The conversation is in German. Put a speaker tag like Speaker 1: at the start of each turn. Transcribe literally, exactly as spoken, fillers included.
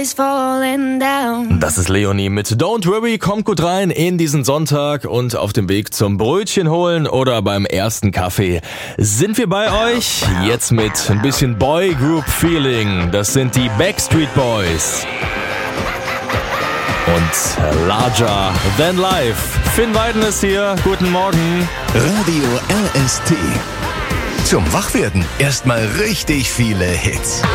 Speaker 1: is falling down.
Speaker 2: Das ist Leonie mit Don't Worry, kommt gut rein in diesen Sonntag und auf dem Weg zum Brötchen holen oder beim ersten Kaffee. Sind wir bei euch? Jetzt mit ein bisschen Boy Group Feeling. Das sind die Backstreet Boys. Und Larger Than Life. Finn Weiden ist hier. Guten Morgen.
Speaker 3: Radio R S T. Zum Wachwerden erstmal richtig viele Hits.